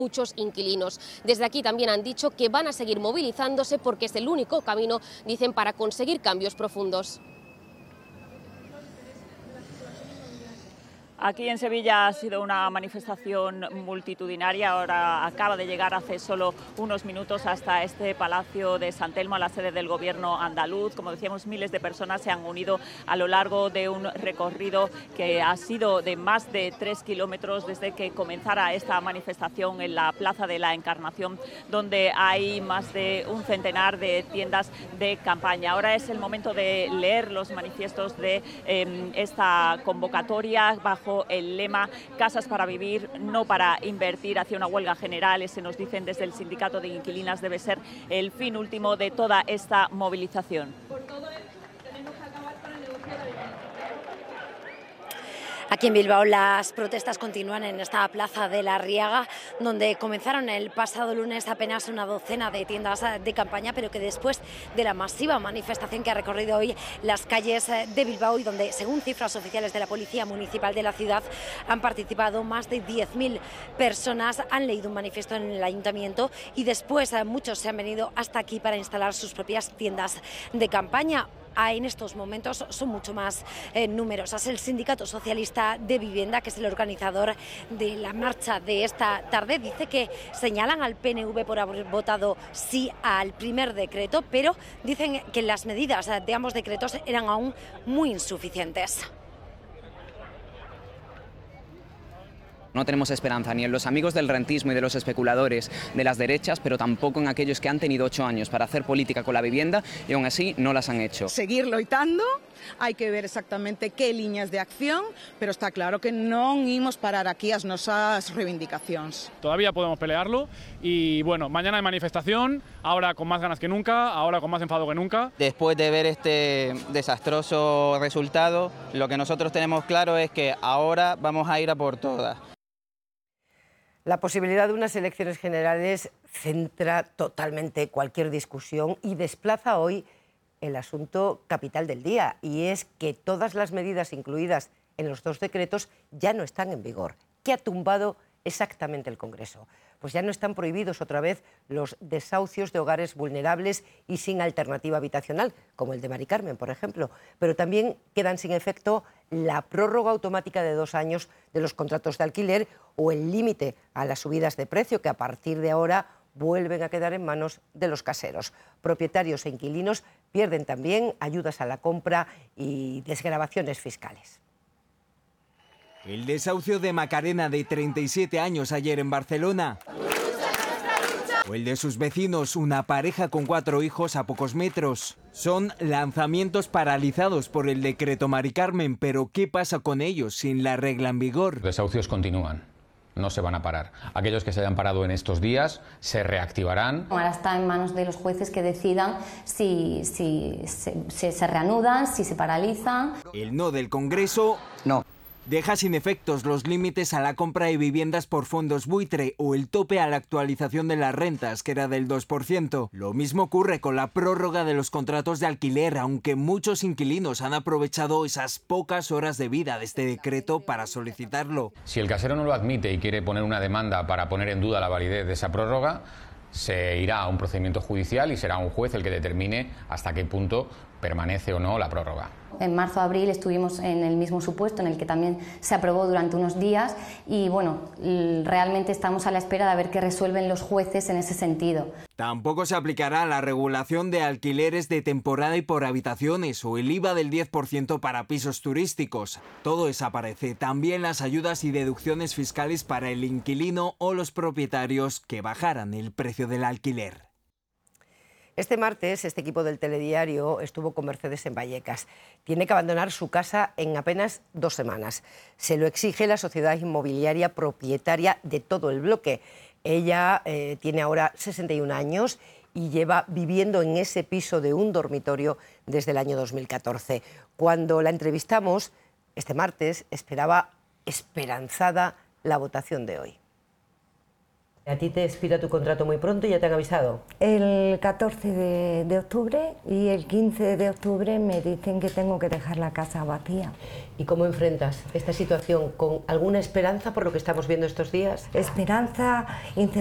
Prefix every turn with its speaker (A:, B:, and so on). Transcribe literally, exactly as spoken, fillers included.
A: muchos inquilinos. Desde aquí también han dicho que van a seguir movilizándose porque es el único camino, dicen, para conseguir cambios profundos.
B: Aquí en Sevilla ha sido una manifestación multitudinaria. Ahora acaba de llegar hace solo unos minutos hasta este Palacio de San Telmo, a la sede del Gobierno andaluz. Como decíamos, miles de personas se han unido a lo largo de un recorrido que ha sido de más de tres kilómetros desde que comenzara esta manifestación en la Plaza de la Encarnación, donde hay más de un centenar de tiendas de campaña. Ahora es el momento de leer los manifiestos de eh, esta convocatoria bajo el lema Casas para vivir, no para invertir, hacia una huelga general. Ese, nos dicen desde el sindicato de inquilinas, debe ser el fin último de toda esta movilización.
C: Por todo esto, tenemos que acabar para negociar la vivienda.
D: Aquí en Bilbao las protestas continúan en esta Plaza de la Riaga, donde comenzaron el pasado lunes apenas una docena de tiendas de campaña, pero que después de la masiva manifestación que ha recorrido hoy las calles de Bilbao y donde, según cifras oficiales de la Policía Municipal de la ciudad, han participado más de diez mil personas, han leído un manifiesto en el Ayuntamiento y después muchos se han venido hasta aquí para instalar sus propias tiendas de campaña. En estos momentos son mucho más eh, numerosas. El Sindicato Socialista de Vivienda, que es el organizador de la marcha de esta tarde, dice que señalan al P N V por haber votado sí al primer decreto, pero dicen que las medidas de ambos decretos eran aún muy insuficientes.
E: No tenemos esperanza ni en los amigos del rentismo y de los especuladores de las derechas, pero tampoco en aquellos que han tenido ocho años para hacer política con la vivienda y aún así no las han hecho.
F: Seguir loitando, hai que ver exactamente que liñas de acción, pero está claro que non imos parar aquí as nosas reivindicacións.
G: Todavía podemos pelearlo y bueno, mañana hay manifestación, ahora con más ganas que nunca, ahora con más enfado que nunca.
H: Después de ver este desastroso resultado, lo que nosotros tenemos claro es que ahora vamos a ir a por todas.
I: La posibilidad de unas elecciones generales centra totalmente cualquier discusión y desplaza hoy el asunto capital del día, y es que todas las medidas incluidas en los dos decretos ya no están en vigor. ¿Qué ha tumbado exactamente el Congreso? Pues ya no están prohibidos otra vez los desahucios de hogares vulnerables y sin alternativa habitacional, como el de Mari Carmen, por ejemplo, pero también quedan sin efecto la prórroga automática de dos años de los contratos de alquiler o el límite a las subidas de precio, que a partir de ahora vuelven a quedar en manos de los caseros. Propietarios e inquilinos pierden también ayudas a la compra y desgravaciones fiscales.
J: El desahucio de Macarena, de treinta y siete años, ayer en Barcelona. O el de sus vecinos, una pareja con cuatro hijos a pocos metros. Son lanzamientos paralizados por el decreto Mari Carmen, pero ¿qué pasa con ellos sin la regla en vigor?
K: Los desahucios continúan, no se van a parar. Aquellos que se hayan parado en estos días se reactivarán.
L: Ahora está en manos de los jueces que decidan si, si, si, si se reanudan, si se paralizan.
J: El no del Congreso...
H: No.
J: Deja sin efectos los límites a la compra de viviendas por fondos buitre o el tope a la actualización de las rentas, que era del dos por ciento. Lo mismo ocurre con la prórroga de los contratos de alquiler, aunque muchos inquilinos han aprovechado esas pocas horas de vida de este decreto para solicitarlo.
K: Si el casero no lo admite y quiere poner una demanda para poner en duda la validez de esa prórroga, se irá a un procedimiento judicial y será un juez el que determine hasta qué punto permanece o no la prórroga.
L: En marzo-abril estuvimos en el mismo supuesto en el que también se aprobó durante unos días y bueno, realmente estamos a la espera de ver qué resuelven los jueces en ese sentido.
J: Tampoco se aplicará la regulación de alquileres de temporada y por habitaciones o el I V A del diez por ciento para pisos turísticos. Todo desaparece. También las ayudas y deducciones fiscales para el inquilino o los propietarios que bajaran el precio del alquiler.
I: Este martes, este equipo del Telediario estuvo con Mercedes en Vallecas. Tiene que abandonar su casa en apenas dos semanas. Se lo exige la sociedad inmobiliaria propietaria de todo el bloque. Ella eh, tiene ahora sesenta y un años y lleva viviendo en ese piso de un dormitorio desde el año dos mil catorce. Cuando la entrevistamos este martes, esperaba esperanzada la votación de hoy. ¿A ti te expira tu contrato muy pronto? ¿Ya te han avisado?
M: El catorce de, de octubre y el quince de octubre me dicen que tengo que dejar la casa vacía.
I: ¿Y cómo enfrentas esta situación? ¿Con alguna esperanza por lo que estamos viendo estos días?
M: Esperanza, incertidumbre.